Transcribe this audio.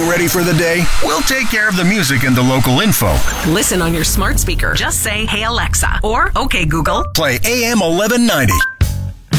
you ready for the day? We'll take care of the music and the local info. Listen on your smart speaker. Just say, "Hey Alexa," or "Okay Google." Play AM 1190.